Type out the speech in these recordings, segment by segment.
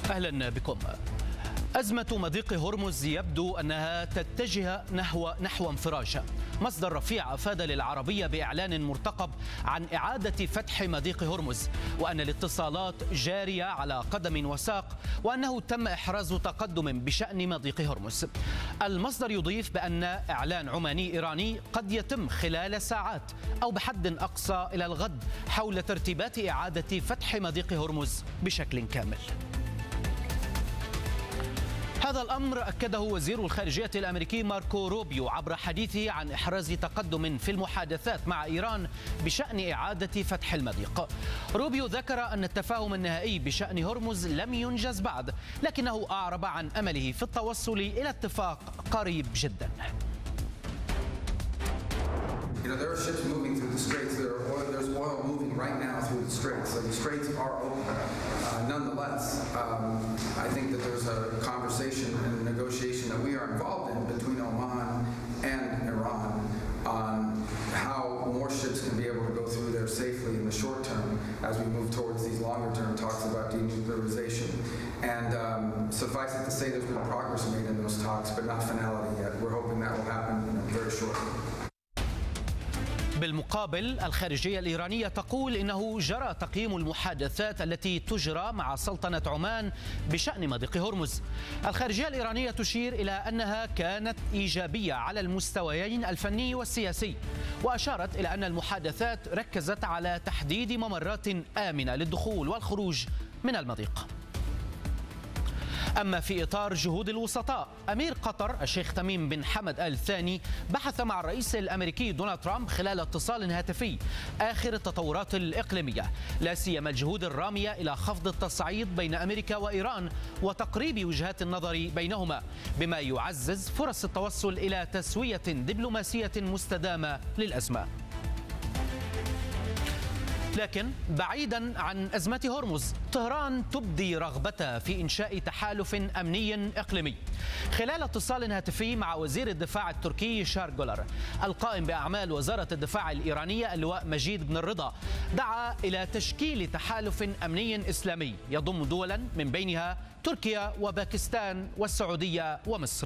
أهلا بكم. أزمة مضيق هرمز يبدو أنها تتجه نحو انفراج. مصدر رفيع أفاد للعربية بإعلان مرتقب عن إعادة فتح مضيق هرمز، وأن الاتصالات جارية على قدم وساق، وأنه تم إحراز تقدم بشأن مضيق هرمز. المصدر يضيف بأن إعلان عماني إيراني قد يتم خلال ساعات أو بحد أقصى إلى الغد حول ترتيبات إعادة فتح مضيق هرمز بشكل كامل. هذا الأمر أكده وزير الخارجية الأمريكي ماركو روبيو عبر حديثه عن إحراز تقدم في المحادثات مع إيران بشأن إعادة فتح المضيق. روبيو ذكر أن التفاهم النهائي بشأن هرمز لم ينجز بعد، لكنه أعرب عن أمله في التوصل إلى اتفاق قريب جدا. There are ships moving through the straits. There's oil moving right now through the straits. So the straits are open. Nonetheless, I think that there's a conversation and a negotiation that we are involved in between Oman and Iran on how more ships can be able to go through there safely in the short term as we move towards these longer term talks about denuclearization. And suffice it to say, there's been progress made in those talks, but not finality yet. We're hoping that will happen very shortly. بالمقابل الخارجية الإيرانية تقول إنه جرى تقييم المحادثات التي تجرى مع سلطنة عمان بشأن مضيق هرمز. الخارجية الإيرانية تشير إلى أنها كانت إيجابية على المستويين الفني والسياسي، وأشارت إلى أن المحادثات ركزت على تحديد ممرات آمنة للدخول والخروج من المضيق. أما في إطار جهود الوسطاء، أمير قطر الشيخ تميم بن حمد آل ثاني بحث مع الرئيس الأمريكي دونالد ترامب خلال اتصال هاتفي آخر التطورات الإقليمية، لا سيما الجهود الرامية إلى خفض التصعيد بين أمريكا وإيران وتقريب وجهات النظر بينهما، بما يعزز فرص التوصل إلى تسوية دبلوماسية مستدامة للأزمة. لكن بعيدا عن أزمة هرمز، طهران تبدي رغبتها في إنشاء تحالف أمني إقليمي. خلال اتصال هاتفي مع وزير الدفاع التركي شارغولر، القائم بأعمال وزارة الدفاع الإيرانية اللواء مجيد بن الرضا دعا إلى تشكيل تحالف أمني إسلامي يضم دولا من بينها تركيا وباكستان والسعودية ومصر.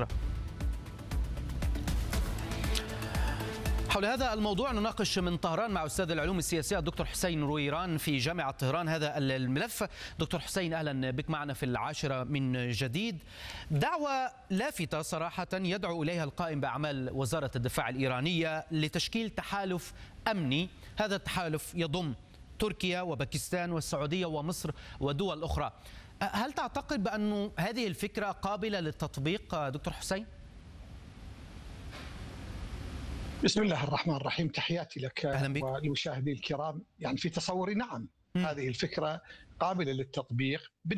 حول هذا الموضوع نناقش من طهران مع أستاذ العلوم السياسية الدكتور حسين رويران في جامعة طهران هذا الملف. دكتور حسين، أهلا بك معنا في العاشرة من جديد. دعوة لافتة صراحة يدعو إليها القائم بأعمال وزارة الدفاع الإيرانية لتشكيل تحالف أمني. هذا التحالف يضم تركيا وباكستان والسعودية ومصر ودول أخرى. هل تعتقد بأن هذه الفكرة قابلة للتطبيق دكتور حسين؟ بسم الله الرحمن الرحيم، تحياتي لك وللمشاهدين الكرام. يعني في تصوري نعم، هذه الفكرة قابلة للتطبيق.